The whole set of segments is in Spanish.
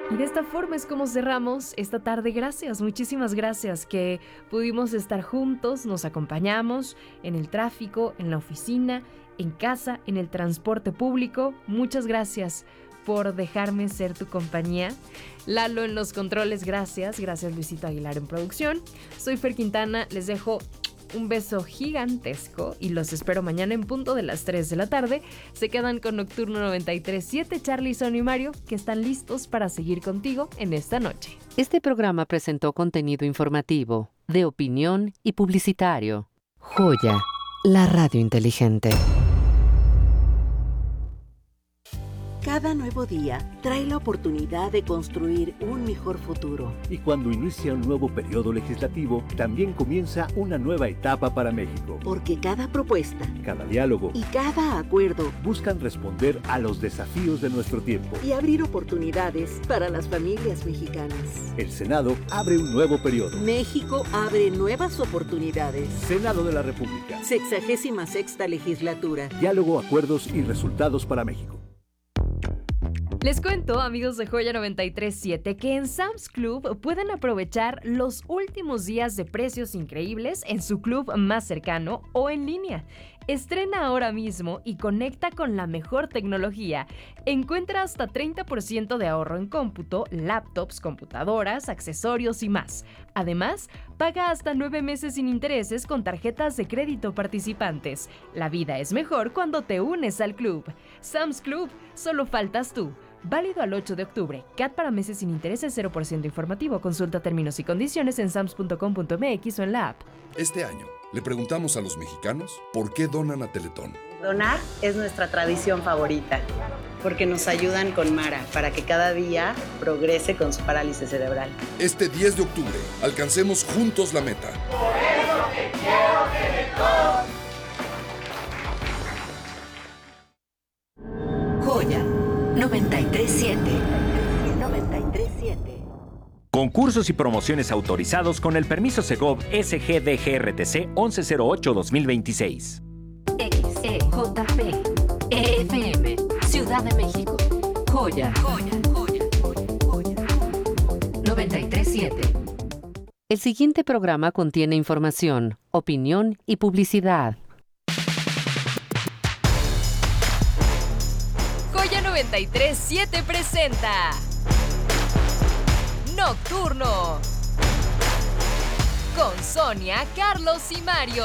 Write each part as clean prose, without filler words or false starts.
Y de esta forma es como cerramos esta tarde. Gracias, muchísimas gracias que pudimos estar juntos, nos acompañamos en el tráfico, en la oficina, en casa, en el transporte público. Muchas gracias por dejarme ser tu compañía. Lalo en los controles, gracias. Gracias Luisito Aguilar en producción. Soy Fer Quintana, les dejo un beso gigantesco y los espero mañana en punto de las 3 de la tarde. Se quedan con Nocturno 93.7, Charlie, Son y Mario, que están listos para seguir contigo en esta noche. Este programa presentó contenido informativo, de opinión y publicitario. Joya, la radio inteligente. Cada nuevo día trae la oportunidad de construir un mejor futuro. Y cuando inicia un nuevo periodo legislativo, también comienza una nueva etapa para México. Porque cada propuesta, cada diálogo y cada acuerdo buscan responder a los desafíos de nuestro tiempo y abrir oportunidades para las familias mexicanas. El Senado abre un nuevo periodo. México abre nuevas oportunidades. Senado de la República. 66ª legislatura. Diálogo, acuerdos y resultados para México. Les cuento, amigos de Joya 93.7, que en Sam's Club pueden aprovechar los últimos días de precios increíbles en su club más cercano o en línea. Estrena ahora mismo y conecta con la mejor tecnología. Encuentra hasta 30% de ahorro en cómputo, laptops, computadoras, accesorios y más. Además, paga hasta 9 meses sin intereses con tarjetas de crédito participantes. La vida es mejor cuando te unes al club. Sam's Club, solo faltas tú. Válido al 8 de octubre. CAT para meses sin intereses, 0% informativo. Consulta términos y condiciones en sams.com.mx o en la app. Este año, le preguntamos a los mexicanos por qué donan a Teletón. Donar es nuestra tradición favorita, porque nos ayudan con Mara para que cada día progrese con su parálisis cerebral. Este 10 de octubre, alcancemos juntos la meta. Por eso te quiero, Teletón. Joya 93.7. Concursos y promociones autorizados con el permiso Segov SGDGRTC 1108-2026. XEJP FM Ciudad de México. Joya 93.7. El siguiente programa contiene información, opinión y publicidad. Joya 93.7 presenta Nocturno con Sonia, Carlos y Mario.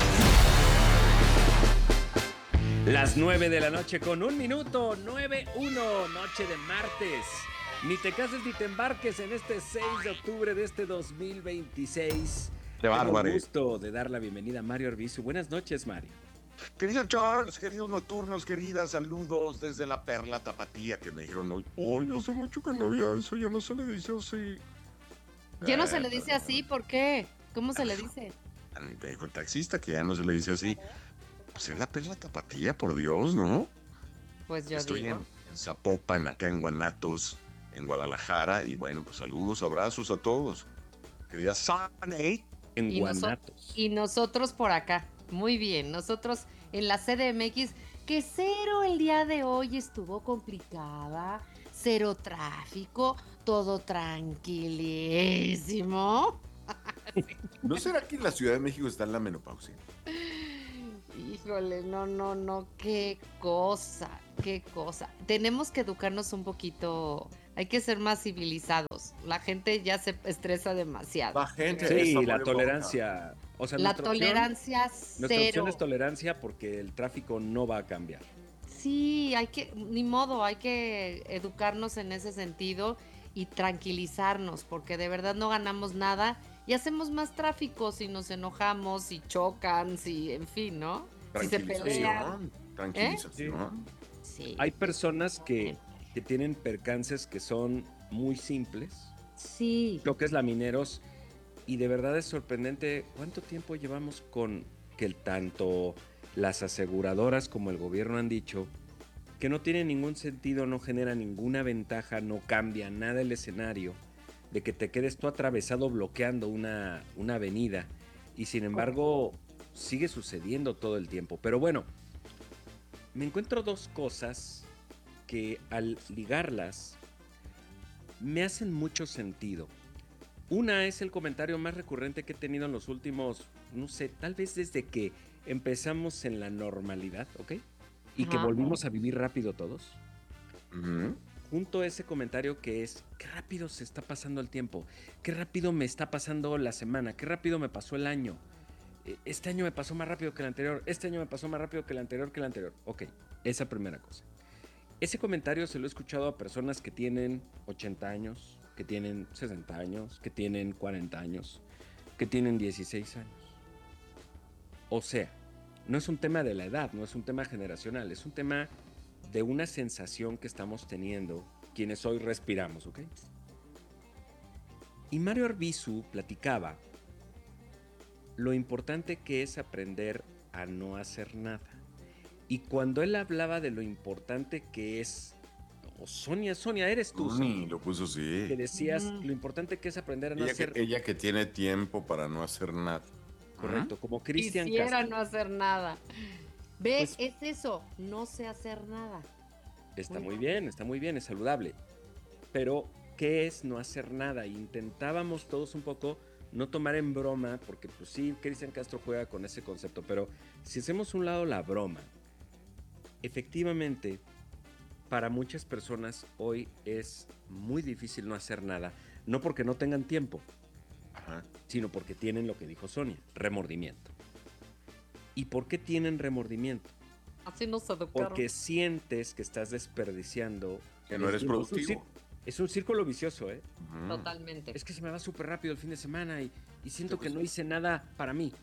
Las 9 de la noche con 1 minuto, 9:1, noche de martes. Ni te cases ni te embarques en este 6 de octubre de este 2026. ¡Qué bárbaro! Tengo el gusto de dar la bienvenida a Mario Arbizu. Buenas noches, Mario. Querido Charles, queridos nocturnos, queridas, saludos desde la Perla Tapatía, que me dijeron hoy. Oye, hace mucho que no había eso, ya no se le dice así. Ya no se le dice así, ¿por qué? ¿Cómo se le dice? Me dijo el taxista que ya no se le dice así. Pues es la Perla Tapatía, por Dios, ¿no? Pues yo Estoy digo. en Zapopan, acá en Guanatos, en Guadalajara, y bueno, pues saludos, abrazos a todos. Querida Sunny. En Guanatos. Y nosotros por acá. Muy bien, nosotros en la CDMX, que cero el día de hoy estuvo complicada, cero tráfico, todo tranquilísimo. ¿No será que la Ciudad de México está en la menopausia? Híjole, no, qué cosa. Tenemos que educarnos un poquito, hay que ser más civilizados. La gente ya se estresa demasiado. La gente. Sí, la tolerancia. O sea, la tolerancia cero. Nuestra opción es tolerancia porque el tráfico no va a cambiar. Sí, ni modo, hay que educarnos en ese sentido y tranquilizarnos, porque de verdad no ganamos nada y hacemos más tráfico si nos enojamos, si chocan, si, en fin, ¿no? Si se pelean. Tranquilización. Sí. Hay personas que tienen percances que son muy simples. Sí. Choques lamineros. Y de verdad es sorprendente cuánto tiempo llevamos con que tanto las aseguradoras como el gobierno han dicho que no tiene ningún sentido, no genera ninguna ventaja, no cambia nada el escenario de que te quedes tú atravesado bloqueando una avenida. Y sin embargo sigue sucediendo todo el tiempo. Pero bueno, me encuentro dos cosas que al ligarlas me hacen mucho sentido. Una es el comentario más recurrente que he tenido en los últimos, no sé, tal vez desde que empezamos en la normalidad, ¿ok? Y que volvimos a vivir rápido todos. Junto a ese comentario que es, qué rápido se está pasando el tiempo, qué rápido me está pasando la semana, qué rápido me pasó el año. Este año me pasó más rápido que el anterior, este año me pasó más rápido que el anterior. Ok, esa primera cosa. Ese comentario se lo he escuchado a personas que tienen 80 años, que tienen 60 años, que tienen 40 años, que tienen 16 años. O sea, no es un tema de la edad, no es un tema generacional, es un tema de una sensación que estamos teniendo quienes hoy respiramos, ¿ok? Y Mario Arbizu platicaba lo importante que es aprender a no hacer nada. Y cuando él hablaba de lo importante que es, Sonia, eres tú. Lo puso así. Que decías lo importante que es aprender a no hacer. Ella que tiene tiempo para no hacer nada. Correcto, como Cristian Castro. Quisiera Castro. no hacer nada. Ve, pues, es eso, no sé hacer nada. Está muy bien, es saludable. Pero, ¿qué es no hacer nada? Intentábamos todos un poco no tomar en broma, porque pues sí, Cristian Castro juega con ese concepto, pero si hacemos un lado la broma, efectivamente, para muchas personas hoy es muy difícil no hacer nada, no porque no tengan tiempo, sino porque tienen lo que dijo Sonia, remordimiento. ¿Y por qué tienen remordimiento? Así nos educaron. Porque sientes que estás desperdiciando. Que no eres productivo. Es un círculo vicioso, ¿eh? Totalmente. Es que se me va súper rápido el fin de semana y siento que no hice nada para mí.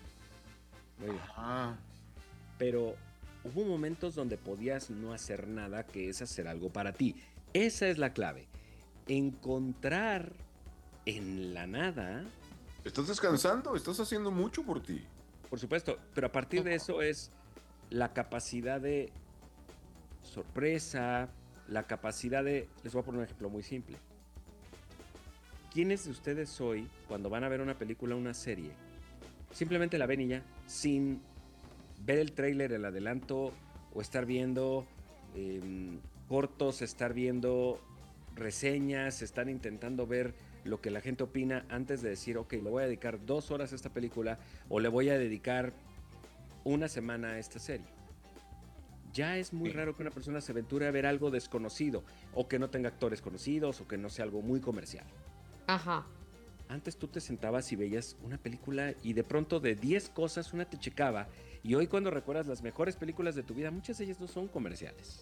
Pero hubo momentos donde podías no hacer nada, que es hacer algo para ti. Esa es la clave. Encontrar en la nada. Estás descansando, estás haciendo mucho por ti. Por supuesto, pero a partir de eso es la capacidad de sorpresa, la capacidad de... Les voy a poner un ejemplo muy simple. ¿Quiénes de ustedes hoy, cuando van a ver una película o una serie, simplemente la ven y ya, sin ver el tráiler, el adelanto, o estar viendo cortos, estar viendo reseñas, estar intentando ver lo que la gente opina antes de decir, ok, le voy a dedicar 2 horas a esta película o le voy a dedicar una semana a esta serie? Ya es muy raro que una persona se aventure a ver algo desconocido o que no tenga actores conocidos o que no sea algo muy comercial. Ajá. Antes tú te sentabas y veías una película y de pronto de 10 cosas una te checaba, y hoy cuando recuerdas las mejores películas de tu vida, muchas de ellas no son comerciales.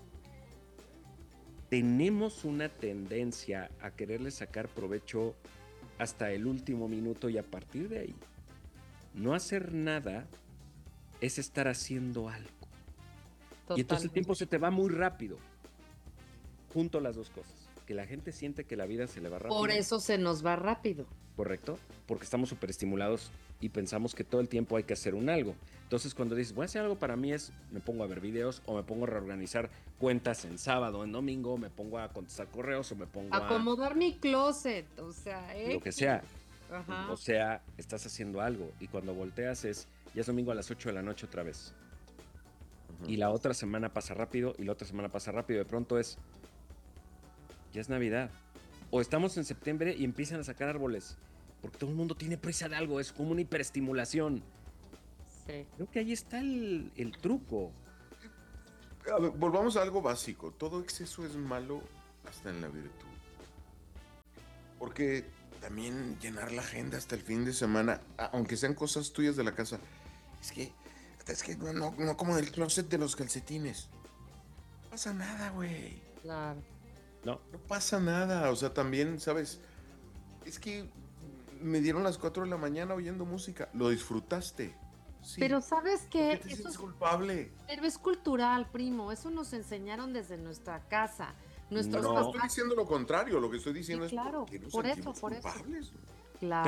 Tenemos una tendencia a quererle sacar provecho hasta el último minuto, y a partir de ahí, no hacer nada es estar haciendo algo. Totalmente. Y entonces el tiempo se te va muy rápido. Junto a las dos cosas. Que la gente siente que la vida se le va rápido. Por eso se nos va rápido. Correcto, porque estamos súper estimulados y pensamos que todo el tiempo hay que hacer un algo. Entonces cuando dices, voy a hacer algo para mí, es me pongo a ver videos o me pongo a reorganizar cuentas en sábado, en domingo, me pongo a contestar correos o me pongo a acomodar mi closet, o sea, lo que sea. Ajá. O sea, estás haciendo algo y cuando volteas ya es domingo a las 8 de la noche otra vez. Y la otra semana pasa rápido y la otra semana pasa rápido. De pronto ya es Navidad. O estamos en septiembre y empiezan a sacar árboles. Porque todo el mundo tiene prisa de algo. Es como una hiperestimulación. Sí. Creo que ahí está el truco. A ver, volvamos a algo básico. Todo exceso es malo hasta en la virtud. Porque también llenar la agenda hasta el fin de semana, aunque sean cosas tuyas de la casa, es que no como del closet de los calcetines. No pasa nada, güey. Claro. No pasa nada. O sea, también, ¿sabes? Es que me dieron las 4 de la mañana oyendo música. Lo disfrutaste. Sí. Pero ¿sabes qué? ¿Por qué te sientes culpable? Pero es cultural, primo. Eso nos enseñaron desde nuestra casa. Nuestros no estoy diciendo lo contrario. Lo que estoy diciendo sí, claro, es porque nos por sentimos eso. culpables. Claro.